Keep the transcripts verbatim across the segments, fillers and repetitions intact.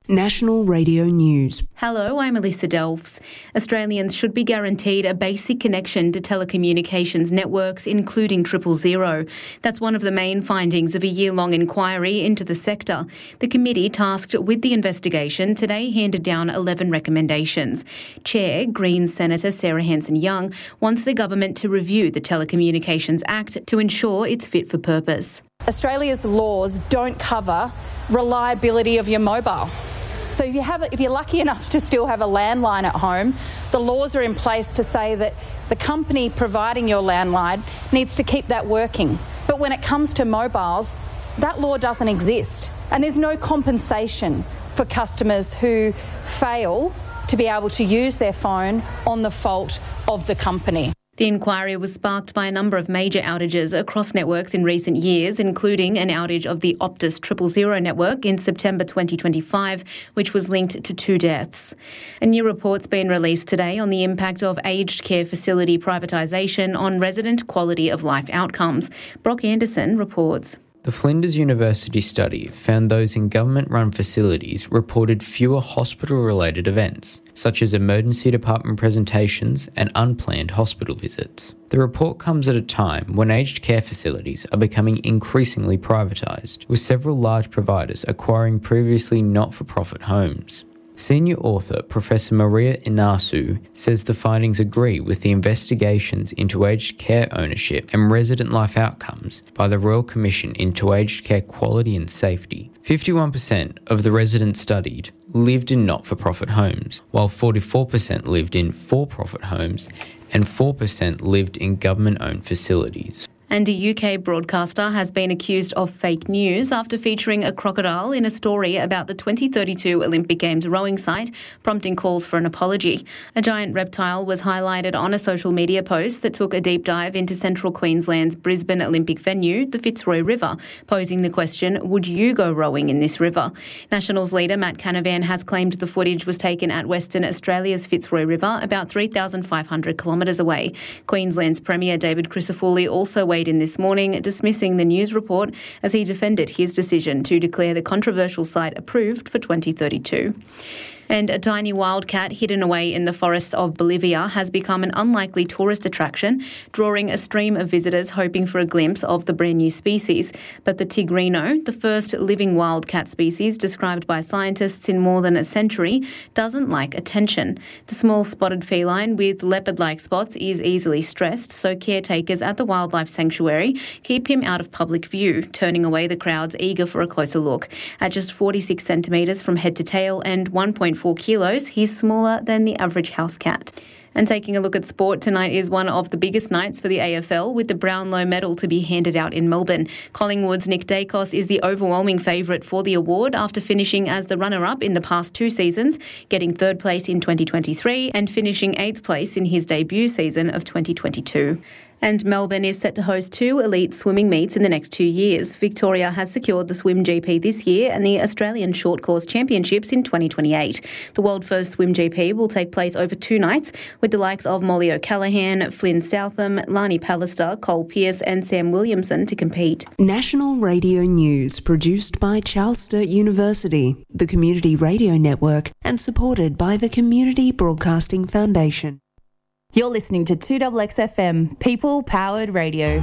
National Radio News. Hello, I'm Alyssa Delphs. Australians should be guaranteed a basic connection to telecommunications networks, including triple zero. That's one of the main findings of a year-long inquiry into the sector. The committee tasked with the investigation today handed down eleven recommendations. Chair, Greens Senator Sarah Hanson-Young, wants the government to review the Telecommunications Act to ensure it's fit for purpose. Australia's laws don't cover reliability of your mobile. So if you have, if you're lucky enough to still have a landline at home, the laws are in place to say that the company providing your landline needs to keep that working. But when it comes to mobiles, that law doesn't exist. And there's no compensation for customers who fail to be able to use their phone on the fault of the company. The inquiry was sparked by a number of major outages across networks in recent years, including an outage of the Optus triple zero network in September twenty twenty-five, which was linked to two deaths. A new report's been released today on the impact of aged care facility privatisation on resident quality of life outcomes. Brock Anderson reports. The Flinders University study found those in government-run facilities reported fewer hospital-related events, such as emergency department presentations and unplanned hospital visits. The report comes at a time when aged care facilities are becoming increasingly privatised, with several large providers acquiring previously not-for-profit homes. Senior author Professor Maria Inasu says the findings agree with the investigations into aged care ownership and resident life outcomes by the Royal Commission into Aged Care Quality and Safety. fifty-one percent of the residents studied lived in not-for-profit homes, while forty-four percent lived in for-profit homes and four percent lived in government-owned facilities. And a U K broadcaster has been accused of fake news after featuring a crocodile in a story about the twenty thirty-two Olympic Games rowing site, prompting calls for an apology. A giant reptile was highlighted on a social media post that took a deep dive into central Queensland's Brisbane Olympic venue, the Fitzroy River, posing the question, would you go rowing in this river? Nationals leader Matt Canavan has claimed the footage was taken at Western Australia's Fitzroy River, about three thousand five hundred kilometres away. Queensland's Premier David Crisafulli also weighed in this morning, dismissing the news report as he defended his decision to declare the controversial site approved for twenty thirty-two. And a tiny wildcat hidden away in the forests of Bolivia has become an unlikely tourist attraction, drawing a stream of visitors hoping for a glimpse of the brand new species. But the tigrino, the first living wildcat species described by scientists in more than a century, doesn't like attention. The small spotted feline with leopard-like spots is easily stressed, so caretakers at the wildlife sanctuary keep him out of public view, turning away the crowds eager for a closer look. At just forty-six centimetres from head to tail and one point four kilos, he's smaller than the average house cat. And taking a look at sport, tonight is one of the biggest nights for the A F L, with the Brownlow medal to be handed out in Melbourne. Collingwood's Nick Dacos is the overwhelming favourite for the award after finishing as the runner-up in the past two seasons, getting third place in twenty twenty-three and finishing eighth place in his debut season of twenty twenty-two. And Melbourne is set to host two elite swimming meets in the next two years. Victoria has secured the Swim G P this year and the Australian Short Course Championships in twenty twenty-eight. The World First Swim G P will take place over two nights, with the likes of Molly O'Callaghan, Flynn Southam, Lani Pallister, Cole Pearce and Sam Williamson to compete. National Radio News, produced by Charles Sturt University, the Community Radio Network, and supported by the Community Broadcasting Foundation. You're listening to two X X F M, People Powered Radio.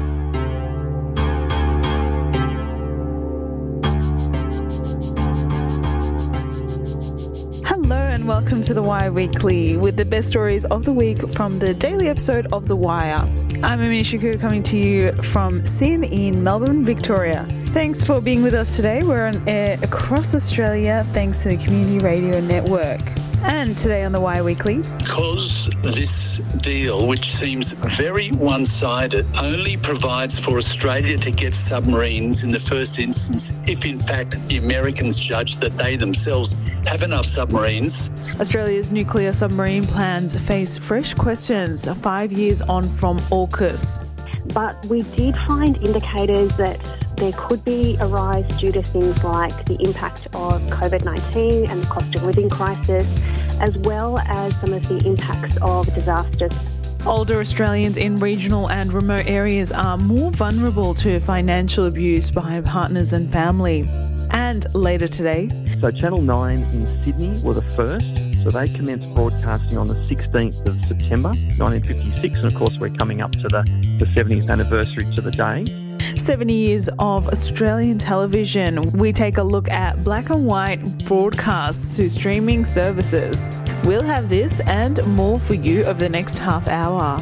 Hello and welcome to The Wire Weekly with the best stories of the week from the daily episode of The Wire. I'm Amini Shakur, coming to you from Sin in Melbourne, Victoria. Thanks for being with us today. We're on air across Australia thanks to the Community Radio Network. And today on The Wire Weekly, because this deal, which seems very one-sided, only provides for Australia to get submarines in the first instance if in fact the Americans judge that they themselves have enough submarines. Australia's nuclear submarine plans face fresh questions five years on from AUKUS. But we did find indicators that there could be a rise due to things like the impact of COVID nineteen and the cost of living crisis, as well as some of the impacts of disasters. Older Australians in regional and remote areas are more vulnerable to financial abuse by partners and family. And later today... So Channel nine in Sydney were the first. So they commenced broadcasting on the sixteenth of September nineteen fifty-six. And of course, we're coming up to the, the seventieth anniversary to the day. seventy years of Australian television. We take a look at black and white broadcasts to streaming services. We'll have this and more for you over the next half hour.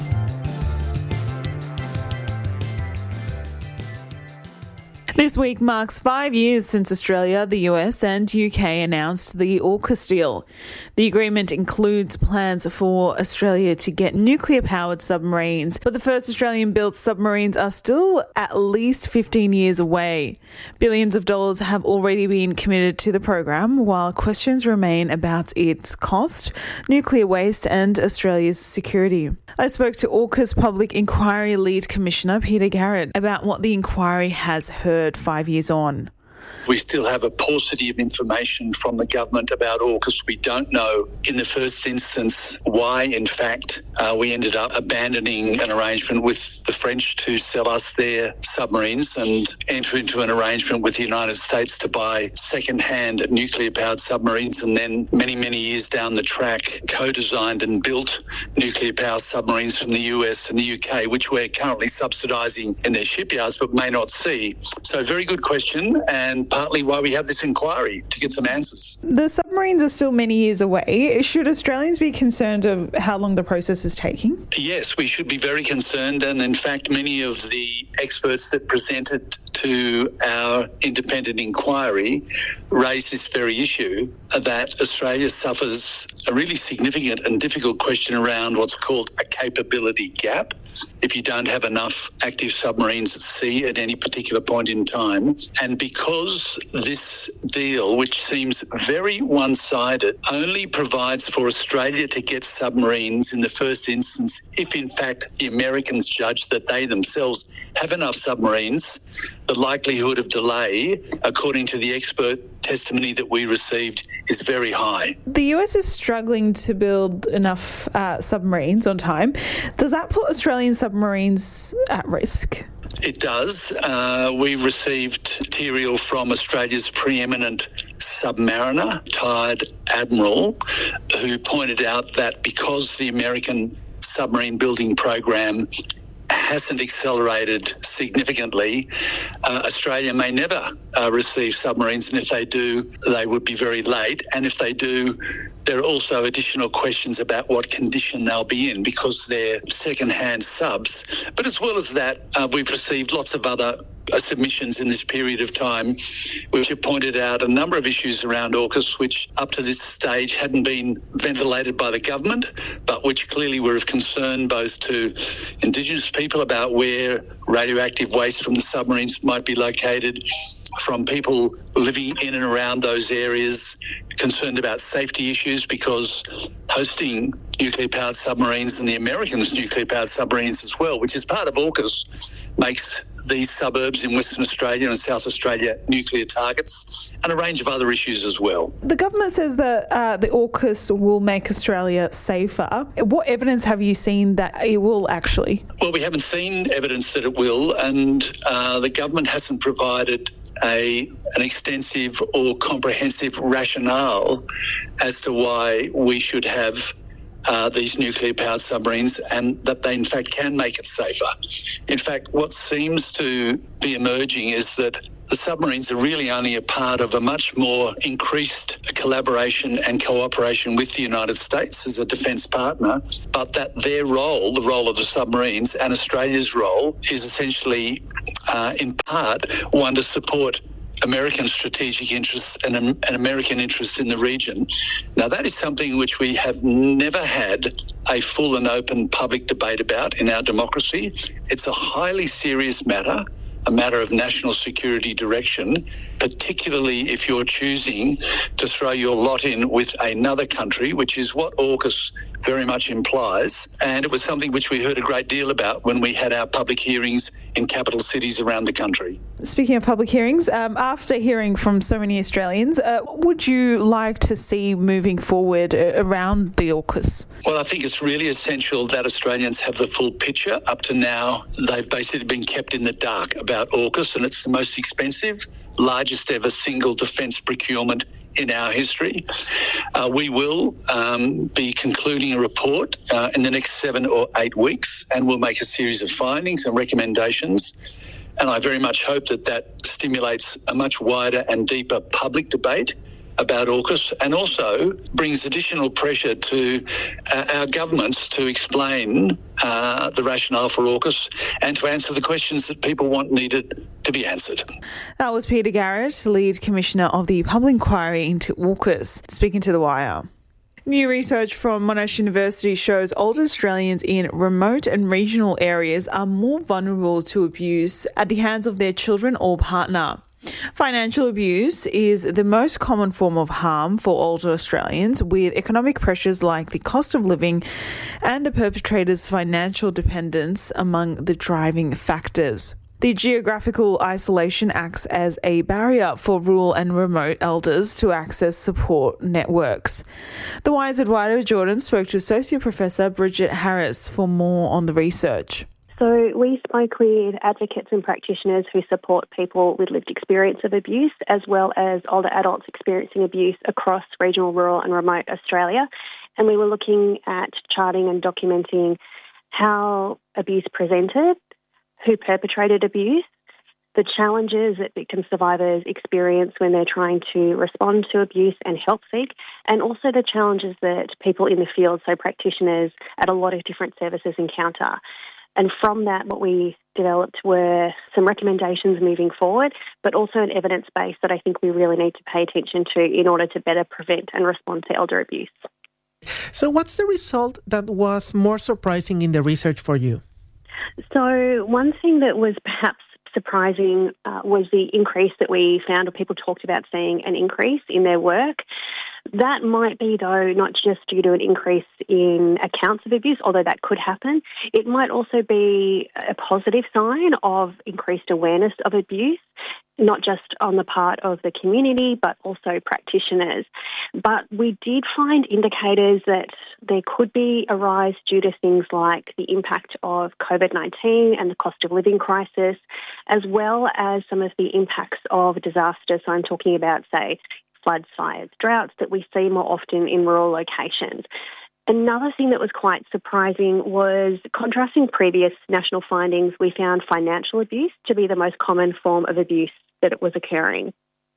This week marks five years since Australia, the U S and U K announced the AUKUS deal. The agreement includes plans for Australia to get nuclear-powered submarines, but the first Australian-built submarines are still at least fifteen years away. Billions of dollars have already been committed to the program, while questions remain about its cost, nuclear waste and Australia's security. I spoke to AUKUS Public Inquiry Lead Commissioner Peter Garrett about what the inquiry has heard five years on. We still have a paucity of information from the government about AUKUS. We don't know, in the first instance, why, in fact, uh, we ended up abandoning an arrangement with the French to sell us their submarines and enter into an arrangement with the United States to buy second-hand nuclear-powered submarines, and then many, many years down the track, co-designed and built nuclear-powered submarines from the U S and the U K, which we're currently subsidising in their shipyards but may not see. So very good question, and partly why we have this inquiry, to get some answers. The submarines are still many years away. Should Australians be concerned of how long the process is taking? Yes, we should be very concerned, and in fact many of the experts that presented to our independent inquiry raised this very issue, that Australia suffers a really significant and difficult question around what's called a capability gap. If you don't have enough active submarines at sea at any particular point in time. And because this deal, which seems very one-sided, only provides for Australia to get submarines in the first instance if, in fact, the Americans judge that they themselves have enough submarines, the likelihood of delay, according to the expert testimony that we received, is very high. The U S is struggling to build enough uh, submarines on time. Does that put Australian submarines at risk? It does. Uh, we received material from Australia's preeminent submariner, retired admiral, who pointed out that because the American submarine building program hasn't accelerated significantly, uh, Australia may never uh, receive submarines, and if they do, they would be very late. And if they do, there are also additional questions about what condition they'll be in, because they're second-hand subs. But as well as that, uh, we've received lots of other uh, submissions in this period of time, which have pointed out a number of issues around AUKUS, which up to this stage hadn't been ventilated by the government, but which clearly were of concern both to Indigenous people about where radioactive waste from the submarines might be located, from people living in and around those areas, concerned about safety issues because hosting nuclear-powered submarines, and the Americans' nuclear-powered submarines as well, which is part of AUKUS, makes these suburbs in Western Australia and South Australia nuclear targets, and a range of other issues as well. The government says that uh, the AUKUS will make Australia safer. What evidence have you seen that it will actually? Well, we haven't seen evidence that it will, and uh, the government hasn't provided a an extensive or comprehensive rationale as to why we should have Uh, these nuclear-powered submarines, and that they in fact can make it safer. In fact, what seems to be emerging is that the submarines are really only a part of a much more increased collaboration and cooperation with the United States as a defence partner, but that their role, the role of the submarines and Australia's role, is essentially uh, in part one to support American strategic interests and, and American interests in the region. Now, that is something which we have never had a full and open public debate about in our democracy. It's a highly serious matter, a matter of national security direction, particularly if you're choosing to throw your lot in with another country, which is what AUKUS very much implies. And it was something which we heard a great deal about when we had our public hearings in capital cities around the country. Speaking of public hearings, um, after hearing from so many Australians, uh, what would you like to see moving forward uh, around the AUKUS? Well, I think it's really essential that Australians have the full picture. Up to now, they've basically been kept in the dark about AUKUS, and it's the most expensive, largest ever single defence procurement in our history. Uh, we will um, be concluding a report uh, in the next seven or eight weeks, and we'll make a series of findings and recommendations. And I very much hope that that stimulates a much wider and deeper public debate about AUKUS, and also brings additional pressure to uh, our governments to explain uh, the rationale for AUKUS and to answer the questions that people want needed to be answered. That was Peter Garrett, Lead Commissioner of the Public Inquiry into AUKUS, speaking to The Wire. New research from Monash University shows older Australians in remote and regional areas are more vulnerable to abuse at the hands of their children or partner. Financial abuse is the most common form of harm for older Australians, with economic pressures like the cost of living and the perpetrator's financial dependence among the driving factors. The geographical isolation acts as a barrier for rural and remote elders to access support networks. The Wire's Eduardo Jordan spoke to Associate Professor Bridget Harris for more on the research. So we spoke with advocates and practitioners who support people with lived experience of abuse, as well as older adults experiencing abuse across regional, rural and remote Australia. And we were looking at charting and documenting how abuse presented, who perpetrated abuse, the challenges that victim survivors experience when they're trying to respond to abuse and help seek, and also the challenges that people in the field, so practitioners at a lot of different services, encounter. And from that, what we developed were some recommendations moving forward, but also an evidence base that I think we really need to pay attention to in order to better prevent and respond to elder abuse. So what's the result that was more surprising in the research for you? So one thing that was perhaps surprising uh, was the increase that we found, or people talked about seeing an increase in their work. That might be, though, not just due to an increase in accounts of abuse, although that could happen. It might also be a positive sign of increased awareness of abuse, not just on the part of the community, but also practitioners. But we did find indicators that there could be a rise due to things like the impact of COVID nineteen and the cost of living crisis, as well as some of the impacts of disasters. So I'm talking about, say, floods, fires, droughts that we see more often in rural locations. Another thing that was quite surprising was, contrasting previous national findings, we found financial abuse to be the most common form of abuse that it was occurring.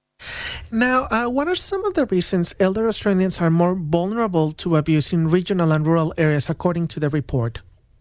Now, uh, what are some of the reasons elder Australians are more vulnerable to abuse in regional and rural areas, according to the report?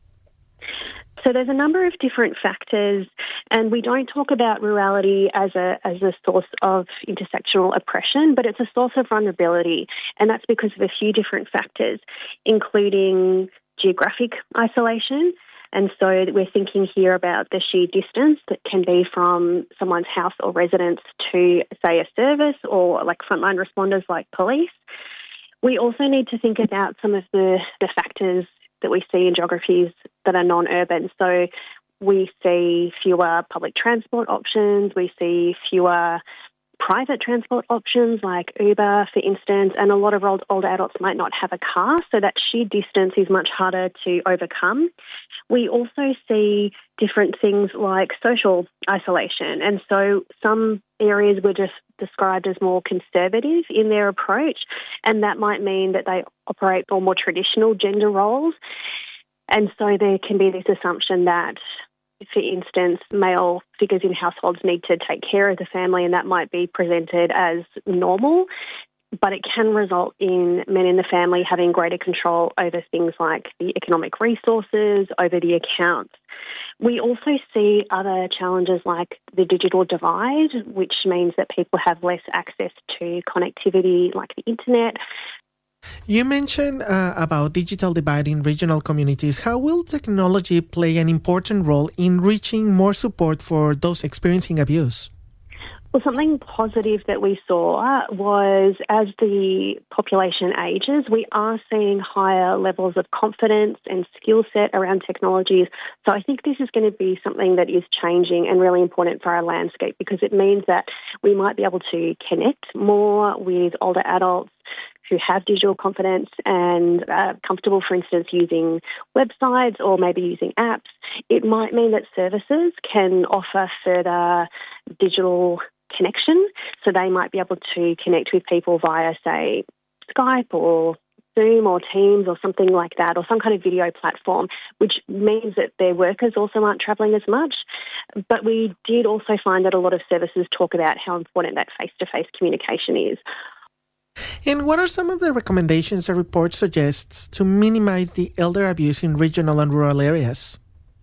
So there's a number of different factors, and we don't talk about rurality as a as a source of intersectional oppression, but it's a source of vulnerability, and that's because of a few different factors, including geographic isolation. And so we're thinking here about the sheer distance that can be from someone's house or residence to, say, a service, or like frontline responders like police. We also need to think about some of the, the factors that we see in geographies that are non-urban. So we see fewer public transport options, we see fewer private transport options like Uber, for instance, and a lot of old, older adults might not have a car, so that sheer distance is much harder to overcome. We also see different things like social isolation, and so some areas were just described as more conservative in their approach, and that might mean that they operate on more traditional gender roles. And so there can be this assumption that, for instance, male figures in households need to take care of the family, and that might be presented as normal, but it can result in men in the family having greater control over things like the economic resources, over the accounts. We also see other challenges like the digital divide, which means that people have less access to connectivity like the internet. You mentioned uh, about digital divide in regional communities. How will technology play an important role in reaching more support for those experiencing abuse? Well, something positive that we saw was as the population ages, we are seeing higher levels of confidence and skill set around technologies. So I think this is going to be something that is changing and really important for our landscape, because it means that we might be able to connect more with older adults who have digital confidence and are comfortable, for instance, using websites or maybe using apps. It might mean that services can offer further digital connection, so they might be able to connect with people via, say, Skype or Zoom or Teams or something like that, or some kind of video platform, which means that their workers also aren't travelling as much. But we did also find that a lot of services talk about how important that face-to-face communication is. And what are some of the recommendations the report suggests to minimize the elder abuse in regional and rural areas?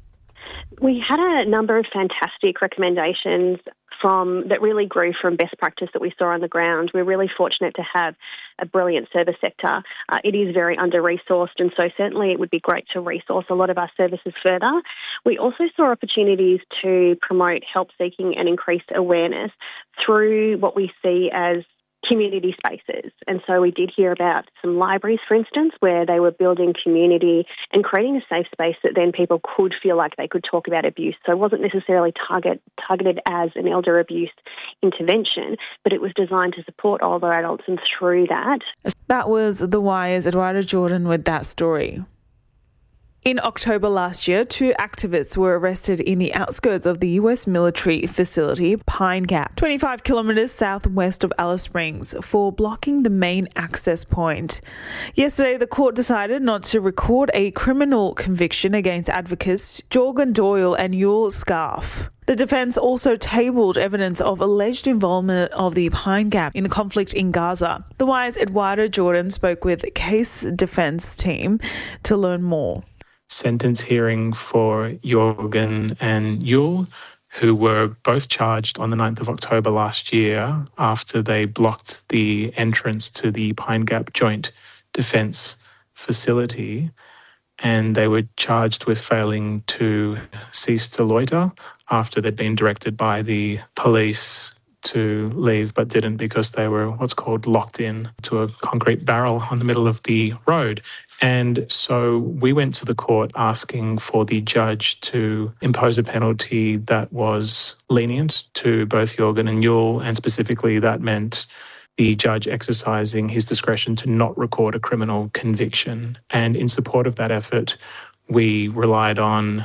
We had a number of fantastic recommendations from that really grew from best practice that we saw on the ground. We're really fortunate to have a brilliant service sector. Uh, it is very under-resourced, and so certainly it would be great to resource a lot of our services further. We also saw opportunities to promote help seeking and increase awareness through what we see as community spaces. And so we did hear about some libraries, for instance, where they were building community and creating a safe space that then people could feel like they could talk about abuse. So it wasn't necessarily target, targeted as an elder abuse intervention, but it was designed to support older adults, and through that. That was The Wire's Eduardo Jordan with that story. In October last year, two activists were arrested in the outskirts of the U S military facility Pine Gap, twenty-five kilometres southwest of Alice Springs, for blocking the main access point. Yesterday, the court decided not to record a criminal conviction against advocates Jorgen Doyle and Yul Scarf. The defence also tabled evidence of alleged involvement of the Pine Gap in the conflict in Gaza. The Wire's Eduardo Jordan spoke with case defence team to learn more. Sentence hearing for Jorgen and Yul, who were both charged on the ninth of October last year after they blocked the entrance to the Pine Gap Joint Defence Facility, and they were charged with failing to cease to loiter after they'd been directed by the police to leave but didn't because they were what's called locked in to a concrete barrel on the middle of the road. And so we went to the court asking for the judge to impose a penalty that was lenient to both Jorgen and Yul, and specifically that meant the judge exercising his discretion to not record a criminal conviction. And in support of that effort, we relied on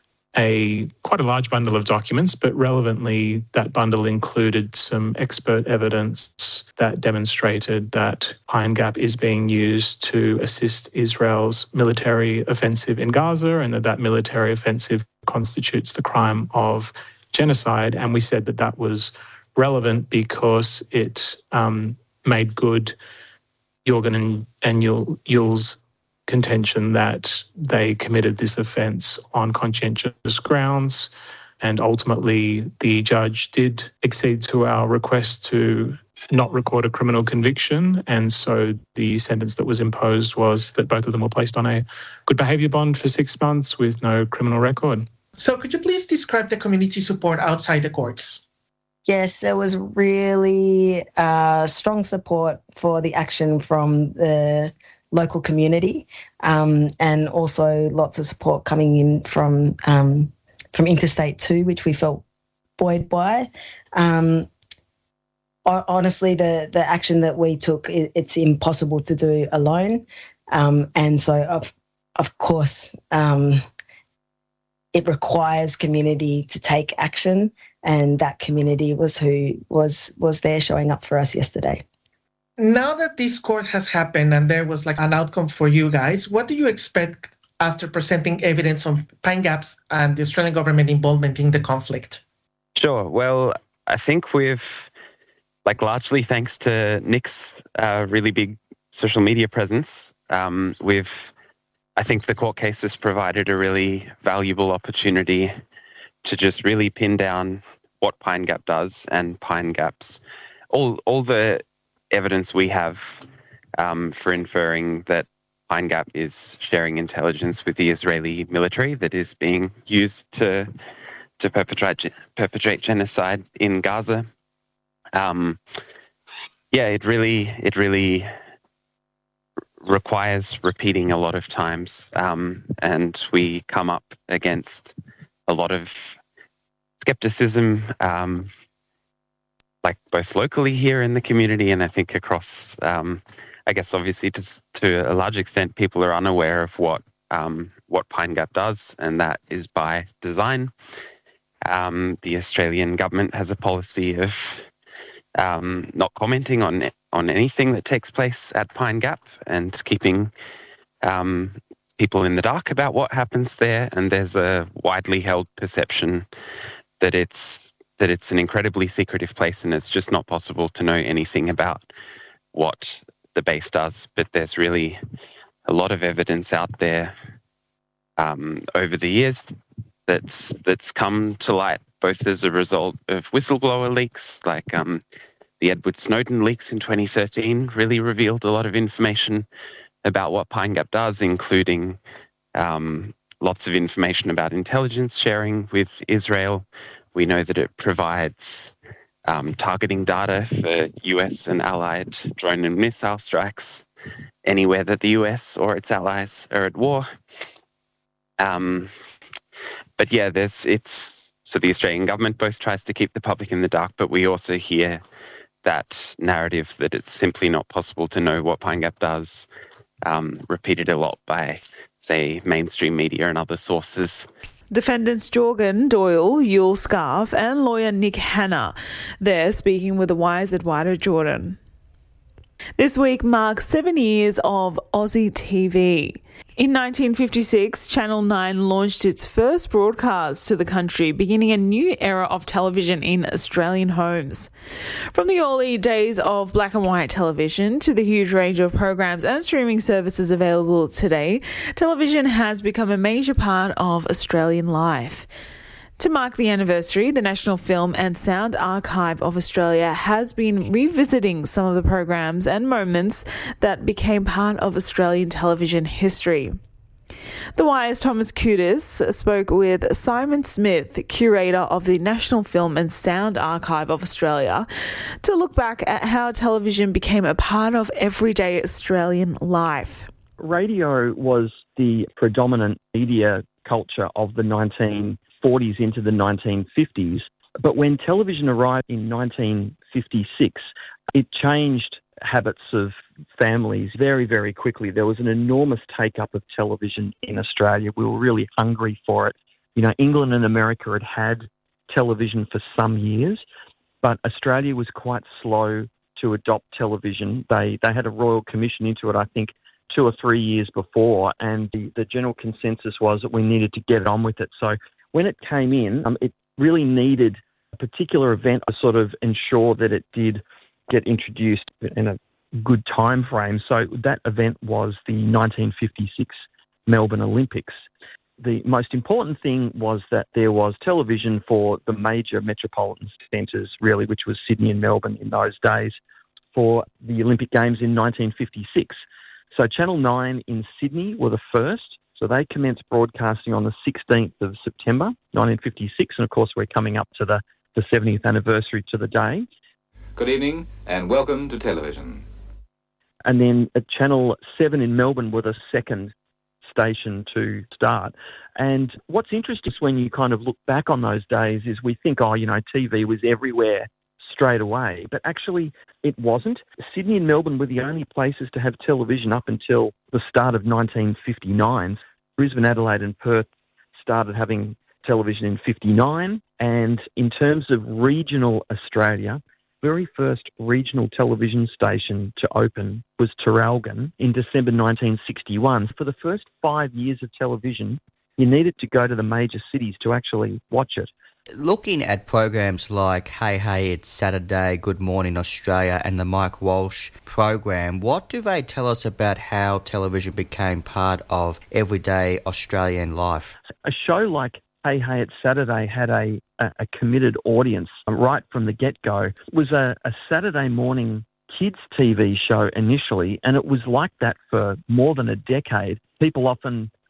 a quite a large bundle of documents, but relevantly, that bundle included some expert evidence that demonstrated that Pine Gap is being used to assist Israel's military offensive in Gaza, and that that military offensive constitutes the crime of genocide. And we said that that was relevant because it um, made good Jorgen and, and Yul, Yul's contention that they committed this offence on conscientious grounds, and ultimately the judge did accede to our request to not record a criminal conviction, and so the sentence that was imposed was that both of them were placed on a good behaviour bond for six months with no criminal record. So could you please describe the community support outside the courts? Yes, there was really uh, strong support for the action from the local community, um, and also lots of support coming in from um, from Interstate two, which we felt buoyed by. Um, honestly, the the action that we took, it, it's impossible to do alone, um, and so of of course um, it requires community to take action, and that community was who was was there showing up for us yesterday. Now that this court has happened and there was like an outcome for you guys, what do you expect after presenting evidence on Pine Gap's and the Australian government involvement in the conflict? Sure. Well, I think we've, like largely thanks to Nick's uh, really big social media presence, um, we've, I think the court case has provided a really valuable opportunity to just really pin down what Pine Gap does and Pine Gap's, all, all the evidence we have um, for inferring that Pine Gap is sharing intelligence with the Israeli military that is being used to to perpetrate perpetrate genocide in Gaza. um, yeah, it really, it really requires repeating a lot of times, um, and we come up against a lot of skepticism, um, like both locally here in the community and I think across, um, I guess obviously to, to a large extent people are unaware of what um, what Pine Gap does, and that is by design. Um, the Australian government has a policy of um, not commenting on on anything that takes place at Pine Gap and keeping um, people in the dark about what happens there. And there's a widely held perception that it's that it's an incredibly secretive place and it's just not possible to know anything about what the base does. But there's really a lot of evidence out there um, over the years that's that's come to light, both as a result of whistleblower leaks, like um, the Edward Snowden leaks in twenty thirteen really revealed a lot of information about what Pine Gap does, including um, lots of information about intelligence sharing with Israel. We know that it provides um, targeting data for U S and allied drone and missile strikes anywhere that the U S or its allies are at war. Um, but yeah, there's it's so the Australian government both tries to keep the public in the dark, but we also hear that narrative that it's simply not possible to know what Pine Gap does, um, repeated a lot by, say, mainstream media and other sources. Defendants Jorgen Doyle, Yul Scarf and lawyer Nick Hanna there speaking with the Wire's Eduardo Jordan. This week marks seven years of Aussie T V. In nineteen fifty-six, Channel nine launched its first broadcast to the country, beginning a new era of television in Australian homes. From the early days of black and white television to the huge range of programs and streaming services available today, television has become a major part of Australian life. To mark the anniversary, the National Film and Sound Archive of Australia has been revisiting some of the programs and moments that became part of Australian television history. The Wire's Thomas Kutis spoke with Simon Smith, curator of the National Film and Sound Archive of Australia, to look back at how television became a part of everyday Australian life. Radio was the predominant media culture of the nineteen forties into the nineteen fifties. But when television arrived in nineteen fifty-six, it changed habits of families very, very quickly. There was an enormous take-up of television in Australia. We were really hungry for it. You know, England and America had had television for some years, but Australia was quite slow to adopt television. They they had a royal commission into it, I think, two or three years before, and the, the general consensus was that we needed to get on with it. So when it came in, um, it really needed a particular event to sort of ensure that it did get introduced in a good time frame. So that event was the nineteen fifty-six Melbourne Olympics. The most important thing was that there was television for the major metropolitan centres, really, which was Sydney and Melbourne in those days, for the Olympic Games in nineteen fifty-six. So Channel nine in Sydney were the first. So they commenced broadcasting on the sixteenth of September, nineteen fifty-six, and of course we're coming up to the, the seventieth anniversary to the day. Good evening and welcome to television. And then at Channel seven in Melbourne were the second station to start. And what's interesting is when you kind of look back on those days is we think, oh, you know, T V was everywhere straight away, but actually it wasn't. Sydney and Melbourne were the only places to have television up until the start of nineteen fifty-nine. Brisbane, Adelaide and Perth started having television in fifty-nine, and in terms of regional Australia, very first regional television station to open was Traralgon in December nineteen sixty-one. For the first five years of television, you needed to go to the major cities to actually watch it. Looking at programs like Hey Hey It's Saturday, Good Morning Australia and the Mike Walsh program, what do they tell us about how television became part of everyday Australian life? A show like Hey Hey It's Saturday had a, a, a committed audience right from the get-go. It was a, a Saturday morning kids' T V show initially, and it was like that for more than a decade. People often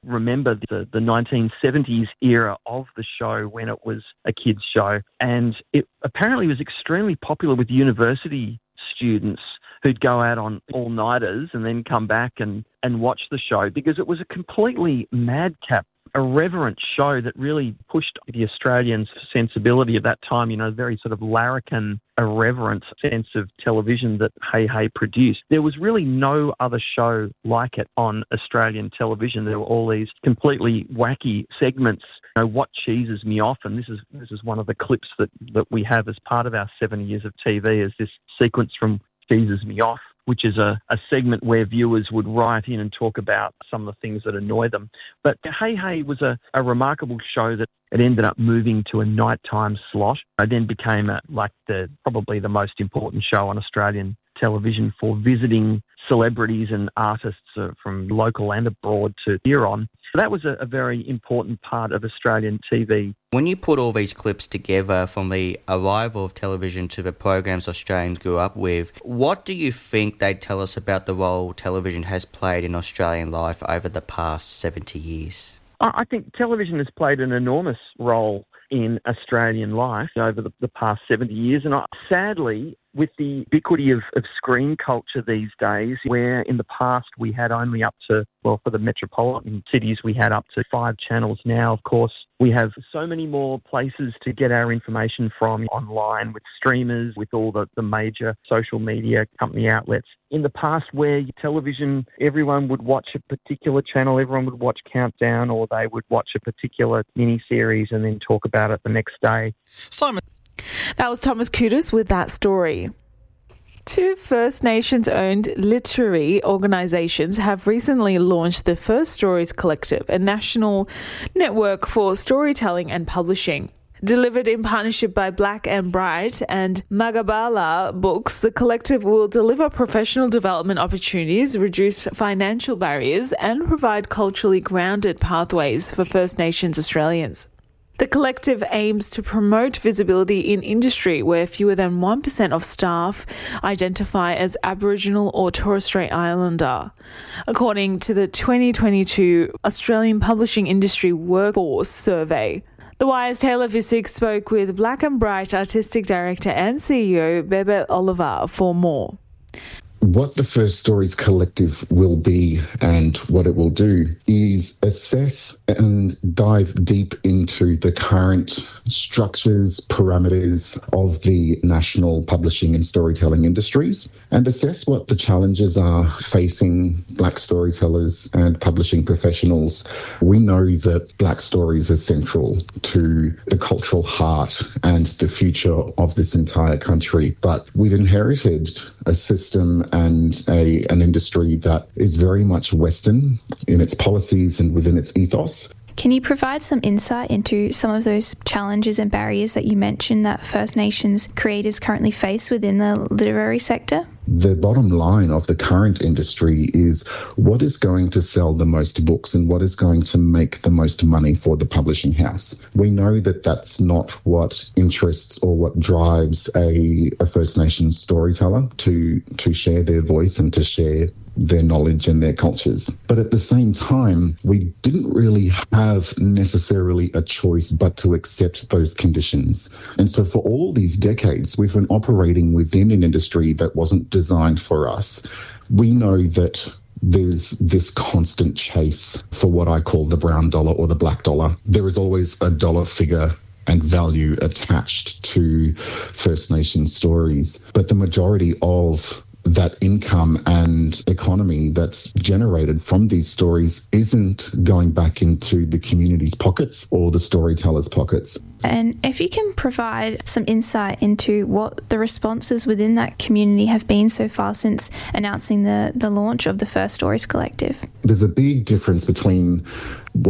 remember the, the nineteen seventies era of the show when it was a kids' show. And it apparently was extremely popular with university students who'd go out on all-nighters and then come back and, and watch the show because it was a completely madcap, irreverent show that really pushed the Australians' sensibility of that time, you know, very sort of larrikin, irreverent sense of television that Hey Hey produced. There was really no other show like it on Australian television. There were all these completely wacky segments. You know, what cheeses me off, and this is this is one of the clips that, that we have as part of our seven years of T V, is this sequence from Cheeses Me Off, which is a, a segment where viewers would write in and talk about some of the things that annoy them. But Hey Hey was a, a remarkable show that it ended up moving to a nighttime slot. It then became a, like the probably the most important show on Australian television for visiting celebrities and artists uh, from local and abroad to hear on. So that was a, a very important part of Australian T V. When you put all these clips together from the arrival of television to the programs Australians grew up with, what do you think they tell us about the role television has played in Australian life over the past seventy years? I think television has played an enormous role in Australian life over the, the past seventy years. And I, sadly, with the ubiquity of, of screen culture these days, where in the past we had only up to, well, for the metropolitan cities, we had up to five channels. Now, of course, we have so many more places to get our information from online with streamers, with all the, the major social media company outlets. In the past, where television, everyone would watch a particular channel, everyone would watch Countdown, or they would watch a particular mini-series and then talk about it the next day. Simon. That was Thomas Kutis with that story. Two First Nations-owned literary organisations have recently launched the First Stories Collective, a national network for storytelling and publishing. Delivered in partnership by Black and Bright and Magabala Books, the collective will deliver professional development opportunities, reduce financial barriers, and provide culturally grounded pathways for First Nations Australians. The collective aims to promote visibility in industry where fewer than one percent of staff identify as Aboriginal or Torres Strait Islander, according to the twenty twenty-two Australian Publishing Industry Workforce Survey. The Wire's Taylor Visick spoke with Black and Bright Artistic Director and C E O Bebe Oliver for more. What the First Stories Collective will be and what it will do is assess and dive deep into the current structures, parameters of the national publishing and storytelling industries and assess what the challenges are facing Black storytellers and publishing professionals. We know that Black stories are central to the cultural heart and the future of this entire country, but we've inherited a system and a an industry that is very much Western in its policies and within its ethos. Can you provide some insight into some of those challenges and barriers that you mentioned that First Nations creatives currently face within the literary sector? The bottom line of the current industry is what is going to sell the most books and what is going to make the most money for the publishing house. We know that that's not what interests or what drives a, a First Nations storyteller to, to share their voice and to share their knowledge and their cultures. But at the same time, we didn't really have necessarily a choice but to accept those conditions. And so for all these decades, we've been operating within an industry that wasn't designed for us. We know that there's this constant chase for what I call the brown dollar or the black dollar. There is always a dollar figure and value attached to First Nation stories. But the majority of that income and economy that's generated from these stories isn't going back into the community's pockets or the storytellers' pockets. And if you can provide some insight into what the responses within that community have been so far since announcing the, the launch of the First Stories Collective. There's a big difference between what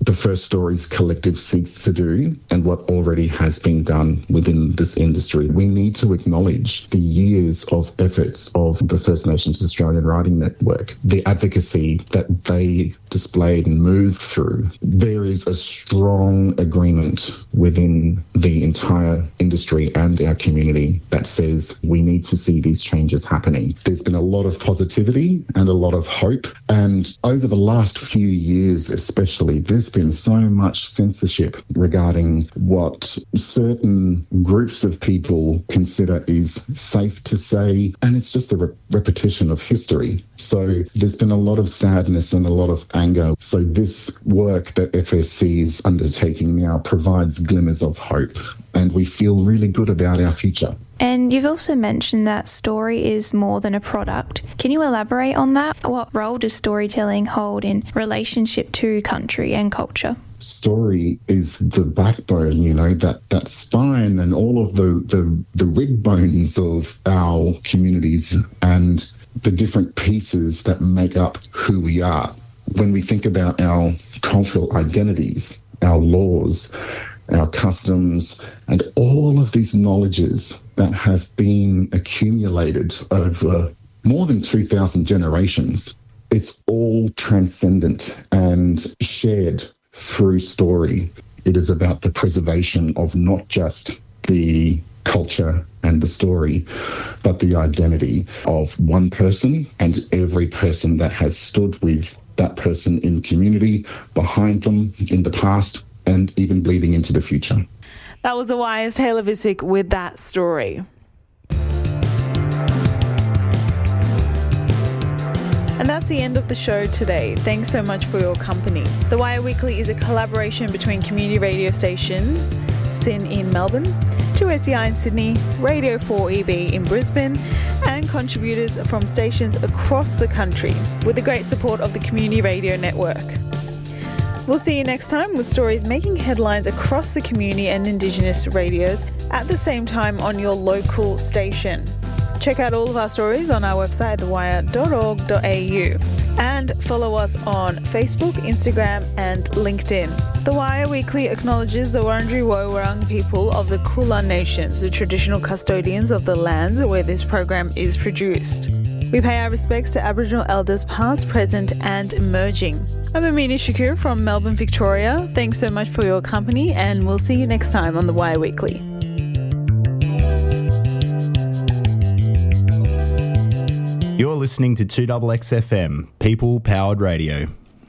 the First Stories Collective seeks to do and what already has been done within this industry. We need to acknowledge the years of efforts of the First Nations Australian Writing Network, the advocacy that they displayed and moved through. There is a strong agreement within the entire industry and our community that says we need to see these changes happening. There's been a lot of positivity and a lot of hope, and over the last few years especially, there's been so much censorship regarding what certain groups of people consider is safe to say, and it's just a re- repetition of history. So there's been a lot of sadness and a lot of anger. So this work that F S C is undertaking now provides glimmers of hope, and we feel really good about our future. And you've also mentioned that story is more than a product. Can you elaborate on that? What role does storytelling hold in relationship to country and culture? Story is the backbone, you know, that, that spine and all of the, the, the rib bones of our communities and the different pieces that make up who we are. When we think about our cultural identities, our laws, our customs, and all of these knowledges that have been accumulated over more than two thousand generations, it's all transcendent and shared through story. It is about the preservation of not just the culture and the story, but the identity of one person and every person that has stood with that person in the community, behind them in the past, and even bleeding into the future. That was the Wire's Taylor Visick with that story. And that's the end of the show today. Thanks so much for your company. The Wire Weekly is a collaboration between community radio stations, S Y N in Melbourne, two S E I in Sydney, Radio four E B in Brisbane, and contributors from stations across the country, with the great support of the Community Radio Network. We'll see you next time with stories making headlines across the community and Indigenous radios at the same time on your local station. Check out all of our stories on our website, the wire dot org dot a u, and follow us on Facebook, Instagram and LinkedIn. The Wire Weekly acknowledges the Wurundjeri Woi-wurrung people of the Kulin Nations, the traditional custodians of the lands where this program is produced. We pay our respects to Aboriginal elders past, present and emerging. I'm Amina Shakur from Melbourne, Victoria. Thanks so much for your company, and we'll see you next time on The Wire Weekly. You're listening to two X X F M, People Powered Radio.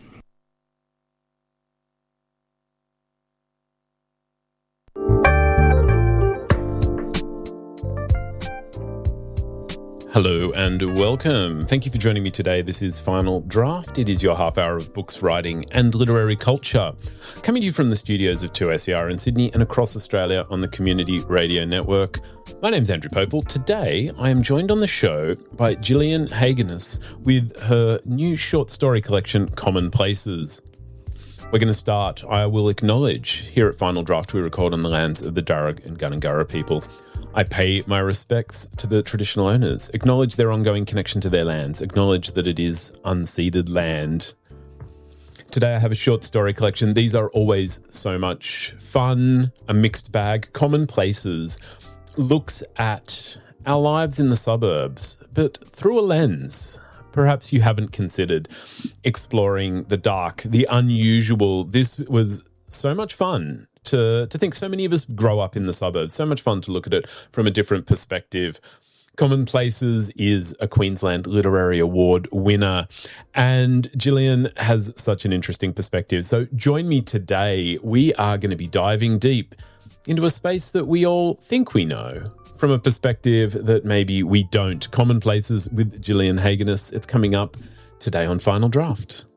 Hello and welcome. Thank you for joining me today. This is Final Draft. It is your half hour of books, writing and literary culture. Coming to you from the studios of two S E R in Sydney and across Australia on the Community Radio Network. My name's Andrew Popel. Today I am joined on the show by Gillian Hagenes with her new short story collection, Common Places. We're going to start, I will acknowledge, here at Final Draft we record on the lands of the Darug and Gundungurra people. I pay my respects to the traditional owners, acknowledge their ongoing connection to their lands, acknowledge that it is unceded land. Today I have a short story collection. These are always so much fun, a mixed bag. Common Places looks at our lives in the suburbs, but through a lens perhaps you haven't considered, exploring the dark, the unusual. This was so much fun. To, to think so many of us grow up in the suburbs. So much fun to look at it from a different perspective. Common Places is a Queensland Literary Award winner, and Gillian has such an interesting perspective. So join me today. We are going to be diving deep into a space that we all think we know from a perspective that maybe we don't. Common Places with Gillian Hagenes. It's coming up today on Final Draft.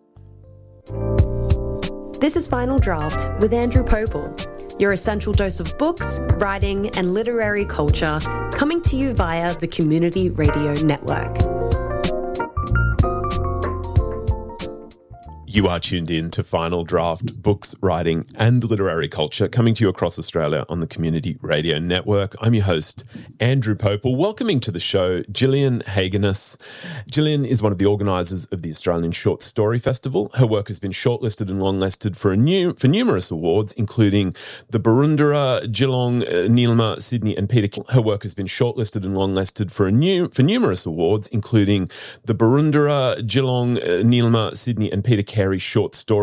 This is Final Draft with Andrew Popel, your essential dose of books, writing and literary culture, coming to you via the Community Radio Network. You are tuned in to Final Draft, books, writing and literary culture, coming to you across Australia on the Community Radio Network. I'm your host, Andrew Popel, welcoming to the show Gillian Hageness. Gillian is one of the organisers of the Australian Short Story Festival. Her work has been shortlisted and longlisted for a new for numerous awards, including the Barundara, Geelong, uh, Neelma, Sydney and Peter Carey. Her work has been shortlisted and longlisted for a new for numerous awards, including the Barundara, Geelong, uh, Neelma, Sydney and Peter Carey short story